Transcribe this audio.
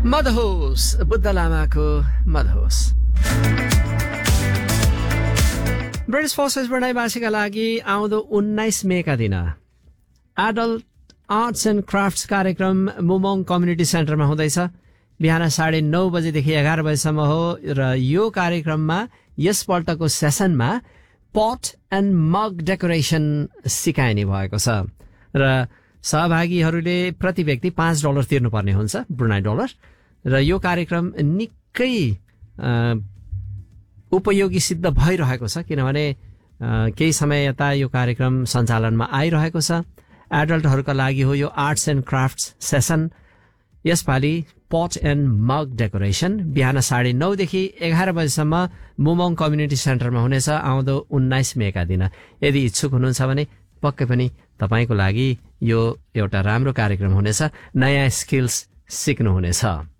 मदहोस बुद्ध लामाको Madhosh. British forces बढाइवासीका लागि आउँदो 19 मेका दिन एडल्ट आर्ट्स एन्ड क्राफ्ट्स कार्यक्रम मुमोङ कम्युनिटी सेन्टरमा हुँदैछ। बिहान 9:30 बजेदेखि 11 बजेसम्म हो र यो कार्यक्रममा यसपल्टको सेसनमा पट एन्ड मग डेकोरेसन सिकाइने भएको छ र सहभागीहरूले प्रति व्यक्ति $5 तिर्नुपर्ने हुन्छ, ब्रुनाई डलर। र यो कार्यक्रम निकै उपयोगी सिद्ध भइरहेको छ, किनभने केही समय यता यो कार्यक्रम सञ्चालनमा आइरहेको छ। एडल्टहरूका लागि हो यो आर्ट्स एन्ड क्राफ्ट्स सेसन। यसपालि पट एन्ड मग डेकोरेसन बिहान 9:30 देखि 11 बजेसम्म मुमोङ कम्युनिटी सेन्टरमा हुनेछ आउँदो 19 मेका दिन। यदि इच्छुक हुनुहुन्छ भने पक्कै पनि तपाईँको लागि यो एउटा राम्रो कार्यक्रम हुनेछ, नयाँ स्किल्स सिक्नुहुनेछ।